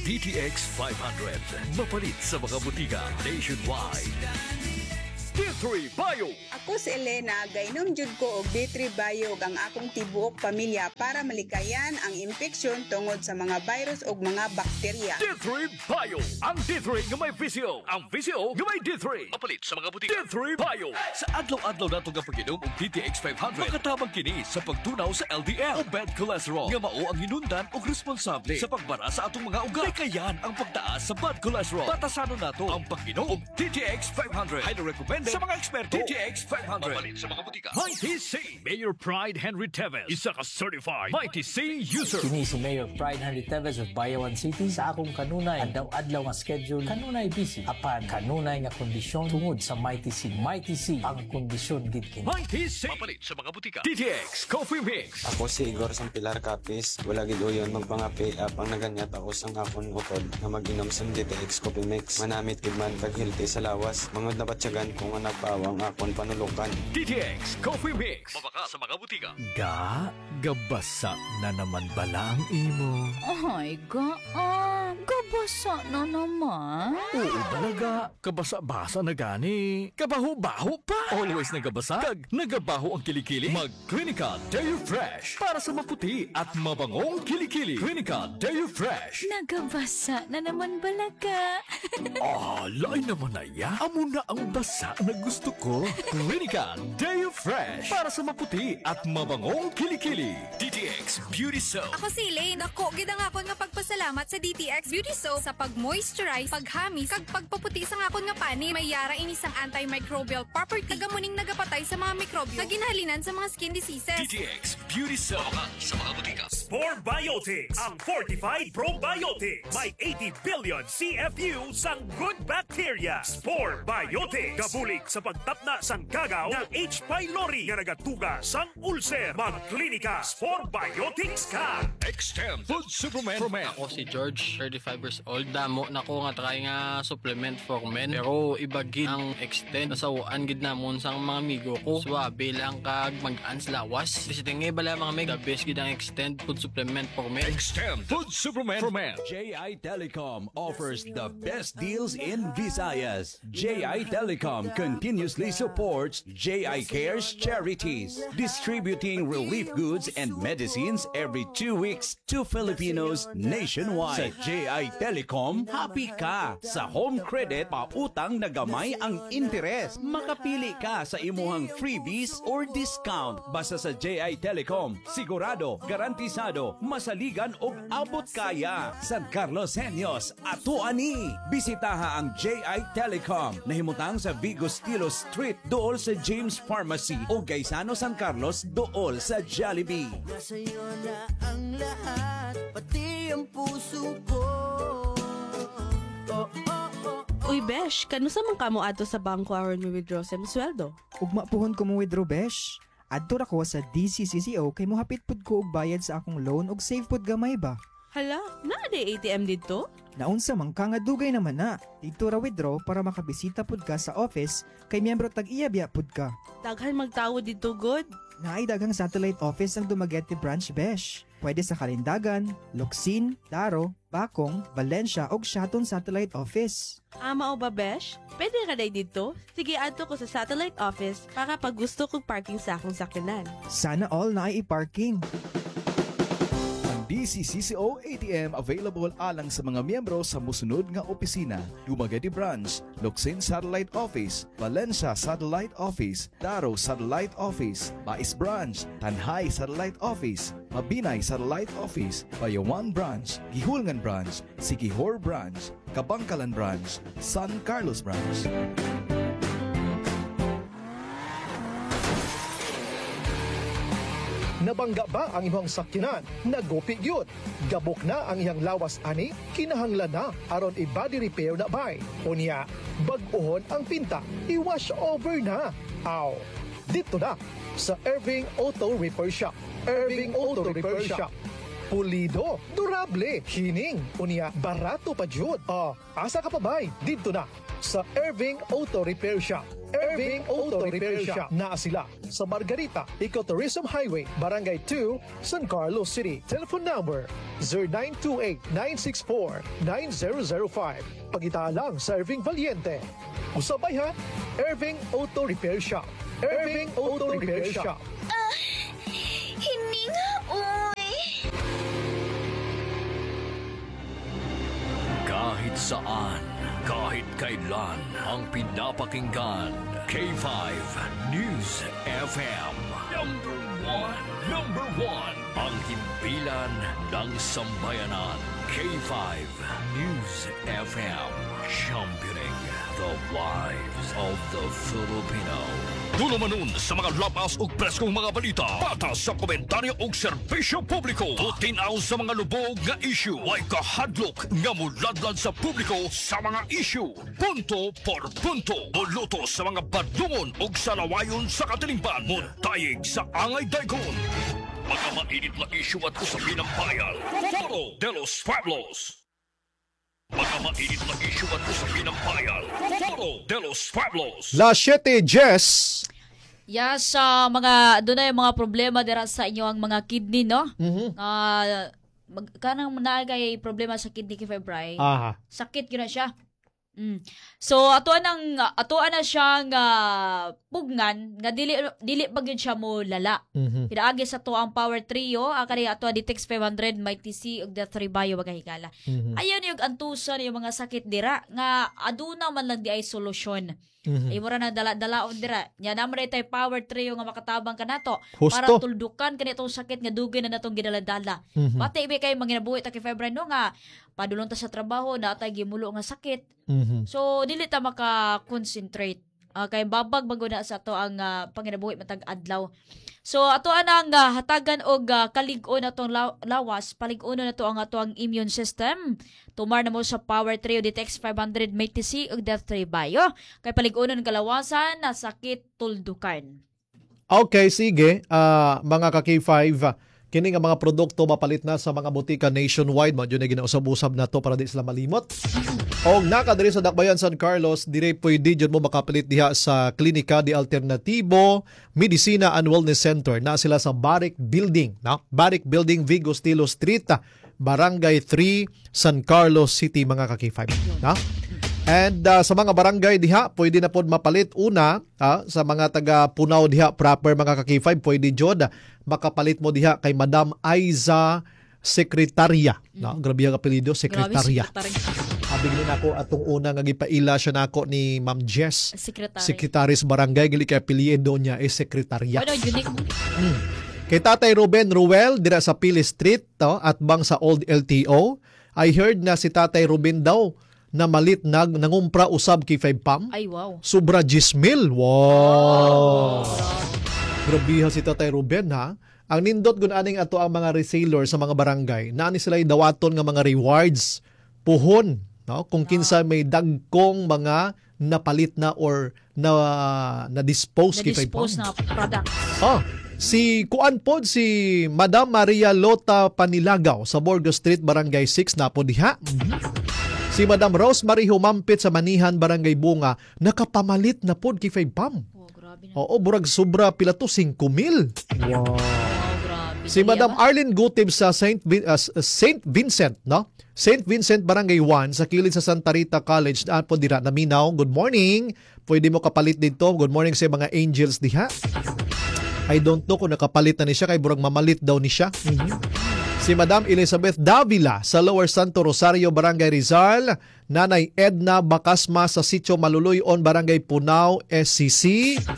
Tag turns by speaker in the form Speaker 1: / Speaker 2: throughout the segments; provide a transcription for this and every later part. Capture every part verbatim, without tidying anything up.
Speaker 1: D T X five hundred. Mapalit sa mga butika nationwide. D three Bio.
Speaker 2: Ako si Elena, gainom jud ko og D three Bio ang akong tibuok pamilya para malikayan ang infeksyon tungod sa mga virus ug mga bakterya.
Speaker 1: D three Bio. Ang D three nga may V C O. Ang V C O nga may D three. Mapalit sa mga butika. D three Bio. Sa adlaw-adlaw nato nga pag-inom og D T X five hundred, makatabang kini sa pagtunaw sa L D L o bad cholesterol nga mao ang hinundan og responsable sa pagbara sa atong mga ugat. Likayan ang pagtaas sa bad cholesterol. Batasanon nato ang pag-inom og D T X five hundred. Highly recommended sa mga eksperto. D T X five hundred. Mapalit sa mga butika. Mighty C. Mayor Pride Henry Teves. Isa ka certified Mighty C user.
Speaker 3: Kini si Mayor Pride Henry Teves of Bayawan City. Sa akong kanunay, adlaw-adlaw nga schedule, kanunay busy. Apan, kanunay nga kondisyon tungod sa Mighty C. Mighty C ang kondisyon gid kini.
Speaker 1: Mighty C. Mapalit sa mga butika. D T X Coffee Mix.
Speaker 4: Ako si Igor sang Pilar Capis. Wala gid uyon magpangapi apang naganyat ako sang akon utod nga mag-inom sang D T X Coffee Mix. Manamit gid man pag healthy sa lawas. Mangod na batyagan kung nga nagpawang akon panulukan.
Speaker 1: D T X Coffee Mix. Mabaka sa mga butika.
Speaker 5: Ga, gabasa na naman bala ang imo.
Speaker 6: Ay, gaan. Gabasa na naman.
Speaker 5: Oo talaga, kabasa-basa na gani. Kabaho-baho pa. Always nagabasa. Kag nagabaho ang kilikili. Mag Clinica Deo Fresh para sa maputi at mabangong kilikili. Clinica Deo Fresh.
Speaker 6: Nagabasa na naman balaga.
Speaker 5: Ah, lain naman na ya. Amo na ang basa na gusto ko. Clinica Deo Fresh para sa maputi at mabangong kilikili.
Speaker 1: D T X Beauty Soap.
Speaker 7: Ako si Elaine. Ako, gidang ako nga pagpasalamat sa D T X Beauty Soap sa pag-moisturize, paghamis, kag pagpaputi sa akon nga pani. May yara inisang antimicrobial property. Tagamuning nagapatay sa mga mikrobyo. Naginhalinan sa mga skin diseases.
Speaker 1: D T X Beauty Soap. Mabaka sa mga butika.
Speaker 8: Spore Biotics, ang Fortified Probiotics. May eighty billion C F U sang good bacteria. Spore Biotics. Gabulig sa pagtapna sang gagaw ng H. pylori nga nagatuga sang ulcer. Mag-klinika Spore Biotics ka.
Speaker 1: Extend Food Supplement for Men.
Speaker 9: Ako si George, thirty-five years old. Damo na ko nga try nga supplement for men. Pero ibagid ang extend. Nasawaan gid namon sang mga amigo ko. Swabe lang kag mag-ans lawas. Bisitingi bala mga meg. The best gid ang extend food supplement for men.
Speaker 1: Extend Food Supplement for Men.
Speaker 10: J I Telecom offers the best deals in Visayas. J I Telecom continuously supports J I Cares charities, distributing relief goods and medicines every two weeks to Filipinos nationwide. Sa J I Telecom, happy ka! Sa home credit, pautang na gamay ang interes. Makapili ka sa imuhang freebies or discount. Basta sa J I Telecom, sigurado, garantisado, masaligan o abot kaya. San Carlos Senyos, ato ani! Bisitaha ang J I Telecom. Nahimutang sa Vigo Stilo Street, dool sa James Pharmacy o Gaisano San Carlos, dool sa Jollibee.
Speaker 11: Nasa'yo na ang lahat, pati ang puso ko. Oh, oh, oh.
Speaker 12: Uy, Besh, kanusa man kamo ato sa bangko aron mo withdraw sa sweldo?
Speaker 13: Ugma puhon ko mo withdraw, Besh. Adto ra ko sa D C C C O kay mohapit pud ko og bayad sa akong loan og save pud gamay ba.
Speaker 12: Hala, naa di A T M dito?
Speaker 13: Naunsa man ka nga dugay naman na. Dito ra withdraw para makabisita pud ka sa office kay miyembro tag-iya pud ka.
Speaker 12: Daghan magtawo dito, good.
Speaker 13: Naay daghang satellite office ang Dumaguete branch, Besh. Pwede sa Kalindagan, Locsin, Daro, Bacong, Valencia ug Shaton Satellite Office.
Speaker 12: Ama o ba, Besh? Pwede ka day dito? Sige, ato ko sa satellite office para pag gusto kong parking sa akong sakyanan.
Speaker 13: Sana all na ay i-parking.
Speaker 5: D C C C O A T M available alang sa mga miyembro sa musunod nga opisina: Dumaguete Branch, Locsin Satellite Office, Valencia Satellite Office, Daro Satellite Office, Bais Branch, Tanhay Satellite Office, Mabinay Satellite Office, Bayawan Branch, Gihulngan Branch, Siquijor Branch, Kabangkalan Branch, San Carlos Branch.
Speaker 14: Nabangga ba ang imong sakyanan? Nagupi gyud. Gabok na ang iyang lawas ani, kinahanglan na aron i-body repair na bay. Unya, bag-ohon ang pinta, i-wash over na. Aw, dito na sa Irving Auto Repair Shop. Irving Auto Repair Shop. Pulido, durable, hining, unya, barato pa jud. Ah, asa ka pa bay? Dito na sa Irving Auto Repair Shop. Irving Auto Repair Shop na sila sa Margarita, Ecotourism Highway, Barangay two, San Carlos City. Telephone number zero nine two eight, nine six four, nine zero zero five. Pagita lang sa Irving Valiente. Usabay ha, Irving Auto Repair Shop. Irving Auto Repair Shop.
Speaker 15: Ah, hindi nga, uy.
Speaker 1: Kahit saan, kahit kailan, ang pinapakinggan. K five News F M. Number one. Number one. Ang himpilan ng sambayanan. K five News F M. Championing the lives of the Filipino. Dulo manon sa mga lapas ug preskong mga balita. Patas sa komentaryo ug serbisyo publiko. Tutinaw sa mga lubog nga issue. Way kahadlok nga muladlad sa publiko sa mga issue. Punto por punto. Buluto sa mga badungon ug salawayon sa katilingban. Muntayig sa angay daykon. Mga mainit na issue at usapin ng bayan. Foro de los Pueblos. Mga mainit na issue at usapin ng bayan. Foro de los Pueblos.
Speaker 16: La siete Jess.
Speaker 6: Yes, sa uh, mga doon na yung mga problema dira sa inyo ang mga kidney, no?
Speaker 16: Mm-hmm.
Speaker 6: Uh, mag, kanang nagay problema sa kidney kay Febray.
Speaker 16: Aha.
Speaker 6: Sakit yun na siya. Mm. So atuan ang atuan na siyang uh, pugnan nga dili dili pag yun siya mo lala.
Speaker 16: Mm-hmm.
Speaker 6: Pinaagi sa to ang Power Trio, akari ato Ditex five hundred, Mighty C ug the three Bio bagahigala.
Speaker 16: Mm-hmm.
Speaker 6: Ayon yung antusan yung mga sakit dira nga aduna man lang di ay solusyon.
Speaker 16: Mm-hmm.
Speaker 6: Ay mura na dala-dalaon dira. Nya naman tay Power Trio nga makatabang kanato
Speaker 16: Husto.
Speaker 6: para tuldukan kanitong sakit nga dugay na natong gidala-dala.
Speaker 16: Mm-hmm.
Speaker 6: Pati ibi kay manginabuhi ta kay February no nga padulong ta sa trabaho na tay gimulo nga sakit.
Speaker 16: Mm-hmm.
Speaker 6: So dili ta maka-concentrate. Uh, kay babag bago na sa to ang uh, panginabuhi matag adlaw. So ato anang uh, hatagan og uh, kalig-on atong law- lawas, palig-on na to ang ato ang immune system. Tumar na mo sa Power Trio Ditex five hundred, Mighty C ug Death three Bio. Kay palig-onon kalawasan na sakit tuldukan.
Speaker 16: Okay, sige. Uh, mga ka-K five, kini nga mga produkto mapalit na sa mga butika nationwide. Madyo na ginausab-usab na to para di sila malimot. O nakadiri sa Dakbayan, San Carlos, dire pwede dyan mo makapalit diha sa Klinika de Alternativo, Medicina and Wellness Center. Na sila sa Barrick Building. No? Barrick Building, Vigo Stilo Street, Barangay three, San Carlos City, mga ka-K five. No? And uh, sa mga barangay diha, pwede na po mapalit. Una, uh, sa mga taga Punaw diha proper, mga ka-K five, pwede jod makapalit mo diha kay Madam Aiza Secretaria. Mm. No? Grabe ang apelido, Secretaria. Abig na ako atong una nga gipaila siya nako ni Ma'am Jess.
Speaker 6: Secretary.
Speaker 16: Secretaris barangay, gali kay apelyido niya is Secretaria.
Speaker 6: Ano, unique.
Speaker 16: Mm. Kay Tatay Ruben Ruel dira sa Pili Street, to, at bang sa Old L T O. I heard na si Tatay Ruben daw na malit nag nangumpra usab kay five pam.
Speaker 6: Ay, wow.
Speaker 16: Sobra diyes mil. Wow. Oh, grabe si Tatay Ruben, ha. Ang nindot gun aning ato ang mga reseller sa mga barangay. Naani sila dawaton nga mga rewards puhon, no? Kung kinsa may dagkong mga napalit na or na na dispose kay five pam.
Speaker 6: Na-dispose na products.
Speaker 16: Ah, si kuan pod si Madam Maria Lota Panilagaw sa Borgo Street, Barangay six na po diha. Mm-hmm. Si Madam Rosemary Humampit sa Manihan, Barangay Bunga, nakapamalit na pod kay five pam.
Speaker 6: Oh, grabe na.
Speaker 16: Oo, burag sobra pila to singko mil. Wow.
Speaker 6: Oh, grabe.
Speaker 16: Si Madam Arlene Gutib sa Saint Vin- uh, Saint Vincent, no? Saint Vincent, Barangay one, sa kilid sa Santa Rita College, na po dira naminaw. Good morning. Pwede mo kapalit dito. Good morning sa mga angels diha. I don't know kung nakapalit na ni siya, kay burag mamalit daw ni siya. Mm-hmm. Si Madam Elizabeth Davila sa Lower Santo Rosario, Barangay Rizal. Nanay Edna Bakasma sa Sitio Maluluyon, Barangay Punaw, S C C.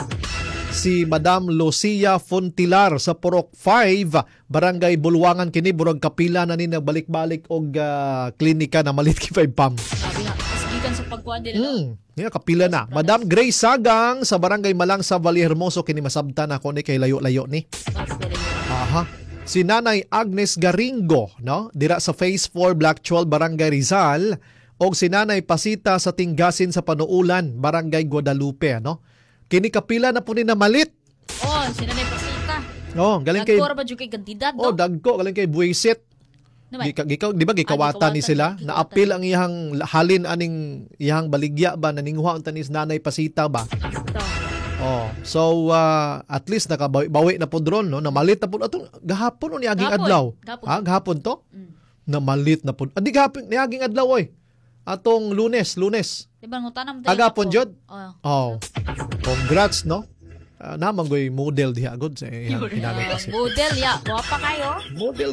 Speaker 16: Si Madam Lucia Fontilar sa Purok five, Barangay Bulwangan, kini burag kapila na ni nagbalik-balik og uh, klinika na malit kay five pam.
Speaker 6: Sabi nga, kasgikan sa pagkuhan nila.
Speaker 16: Hmm, yeah, kapila na. Madam Grace Sagang sa Barangay Malang sa Valle Hermoso, kini masabtan ako ni kay layo-layo ni. Aha. Si Nanay Agnes Garingo, no? Dira sa Phase four, Black twelve, Barangay Rizal. O si Nanay Pasita sa Tinggasin sa Panuulan, Barangay Guadalupe, no? Kini kapila na po ni namalit.
Speaker 6: Oh, si Nanay Pasita.
Speaker 16: Oh, galing kay
Speaker 6: Dagko ra ba jud kay kantidad, no?
Speaker 16: Oh, dagko galing kay Buisit.
Speaker 6: Naman.
Speaker 16: Gika, gika, di ba gikawatan ni sila? Naapil ang iyang halin aning iyang baligya ba naninghuan tanis nanay pasita ba? Oh, so uh, at least nakabawi na po drone no, namalit na po atong gahapon o niaging
Speaker 6: Gahapon.
Speaker 16: adlaw.
Speaker 6: Gahapon.
Speaker 16: Ha, gahapon to?
Speaker 6: Mm.
Speaker 16: Namalit na po. Adi gahapon niaging adlaw oy. Atong Lunes, Lunes.
Speaker 6: Diba ng tanam tayo?
Speaker 16: Agapon jud?
Speaker 6: Oh.
Speaker 16: Oh. Congrats no. Uh, naman goy model diha god sa iyang kinalay kasi.
Speaker 6: Model ya, guwapa kayo.
Speaker 16: Model